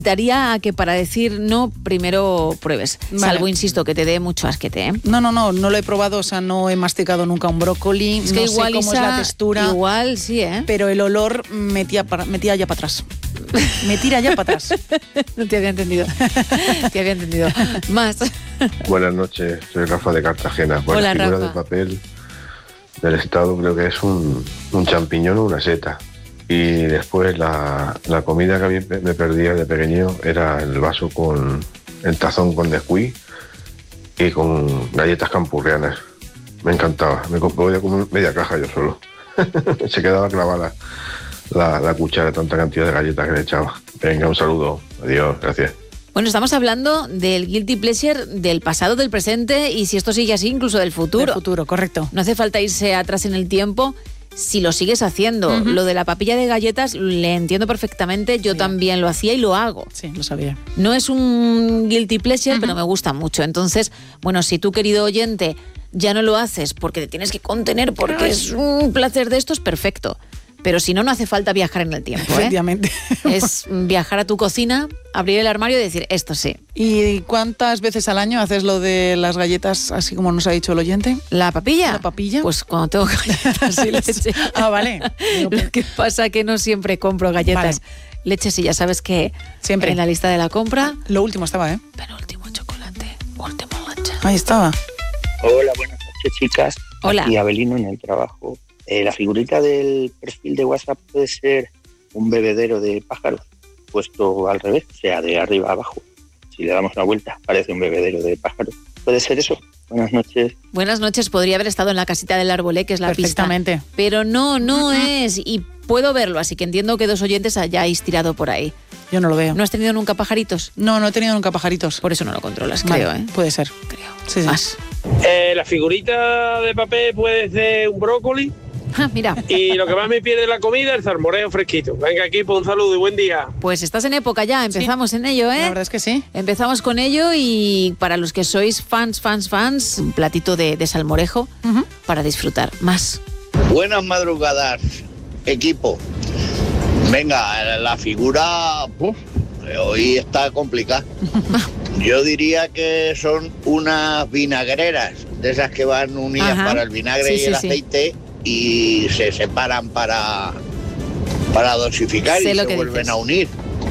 Daría a que para decir no, primero pruebes. Vale. Salvo, insisto, que te dé mucho asquete, ¿eh? No lo he probado, o sea, no he masticado nunca un brócoli. Es que no igual, sé cómo Isa, es la textura. Igual, sí, ¿eh? Pero el olor metía ya para atrás. Me tira ya para atrás. No te había entendido. Más. Buenas noches, soy Rafa de Cartagena. Pues hola, la figura Rafa. de papel del Estado creo que es un champiñón o una seta. Y después la comida que a mí me perdía de pequeño era el vaso con el tazón con Nesquik y con galletas campurrianas. Me encantaba. Me podía comer media caja yo solo. Se quedaba clavada la cuchara de tanta cantidad de galletas que le echaba. Venga, un saludo. Adiós, gracias. Bueno, estamos hablando del guilty pleasure del pasado, del presente y si esto sigue así, incluso del futuro. Del futuro, correcto. No hace falta irse atrás en el tiempo si lo sigues haciendo. Uh-huh. Lo de la papilla de galletas le entiendo perfectamente. Yo también lo hacía y lo hago. Sí, lo sabía. No es un guilty pleasure, pero me gusta mucho. Entonces, bueno, si tú, querido oyente, ya no lo haces porque te tienes que contener porque es un placer de estos, perfecto. Pero si no, no hace falta viajar en el tiempo, ¿eh? Efectivamente. Es viajar a tu cocina, abrir el armario y decir, esto sí. ¿Y cuántas veces al año haces lo de las galletas, así como nos ha dicho el oyente? ¿La papilla? ¿La papilla? Pues cuando tengo galletas y leche. Ah, vale. Lo que pasa es que no siempre compro galletas. Vale. Leche, sí, ya sabes que siempre en la lista de la compra. Lo último estaba, ¿eh? Penúltimo chocolate, último leche. Ahí estaba. Hola, buenas noches, chicas. Hola. Aquí Abelino en el trabajo. La figurita del perfil de WhatsApp puede ser un bebedero de pájaros puesto al revés, o sea, de arriba a abajo. Si le damos una vuelta, parece un bebedero de pájaros. ¿Puede ser eso? Buenas noches. Buenas noches. Podría haber estado en la casita del Arbolé, que es la perfectamente pista. Pero no es. Y puedo verlo, así que entiendo que 2 oyentes hayáis tirado por ahí. Yo no lo veo. ¿No has tenido nunca pajaritos? No he tenido nunca pajaritos. Por eso no lo controlas, vale, creo, ¿eh? Puede ser. Creo. Sí. Más. La figurita de papel puede ser un brócoli. Mira. Y lo que más me pierde la comida, el salmorejo fresquito. Venga, equipo, un saludo y buen día. Pues estás en época ya, empezamos en ello, ¿eh? La verdad es que sí. Empezamos con ello y para los que sois fans, un platito de salmorejo para disfrutar. Más. Buenas madrugadas, equipo. Venga, la figura hoy está complicada. Yo diría que son unas vinagreras, de esas que van unidas para el vinagre y el aceite. Y se separan para dosificar y se vuelven a unir.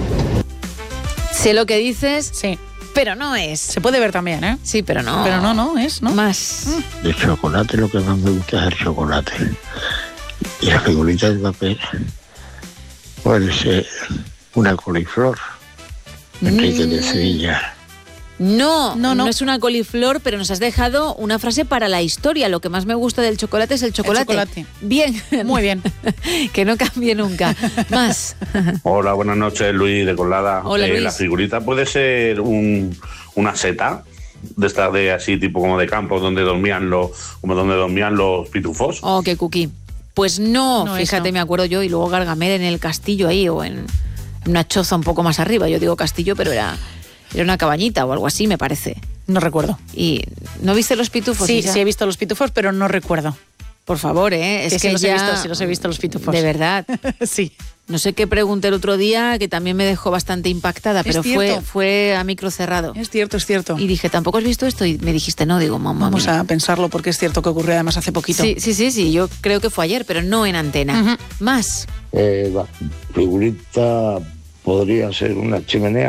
Sé lo que dices, sí, pero no es. Se puede ver también, ¿eh? Sí, pero no. Pero no es, ¿no? Más. De chocolate lo que más me gusta es el chocolate. Y la figurita de papel puede ser una coliflor. Enrique de Sevilla. No es una coliflor, pero nos has dejado una frase para la historia. Lo que más me gusta del chocolate es el chocolate. Bien. Muy bien. Que no cambie nunca. Más. Hola, buenas noches, Luis de Colada. Hola, Luis. La figurita puede ser una seta, de estas de así, tipo como de campo, donde dormían los pitufos. Oh, qué cookie. Pues no, fíjate, eso. Me acuerdo yo, y luego Gargamel en el castillo ahí, o en una choza un poco más arriba. Yo digo castillo, pero era una cabañita o algo así, me parece. No recuerdo. ¿Y no viste los pitufos? Sí, he visto los pitufos, pero no recuerdo. Por favor, es que sí los he visto los pitufos. De verdad. Sí. No sé qué pregunté el otro día, que también me dejó bastante impactada, pero fue a micro cerrado. Es cierto. Y dije, ¿tampoco has visto esto? Y me dijiste, no, digo, mamá. Vamos a pensarlo, porque es cierto que ocurrió además hace poquito. Sí, yo creo que fue ayer, pero no en antena. Más. La figurita podría ser una chimenea.